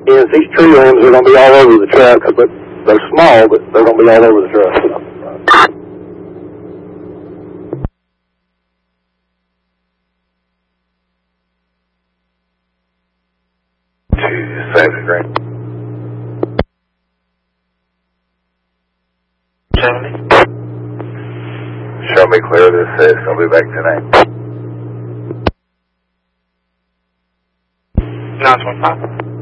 Yes, these tree limbs are going to be all over the truck, but they're small, but they're going to be all over the truck. 2 Green. 70. Show me clear, this says I'll be back tonight. 925.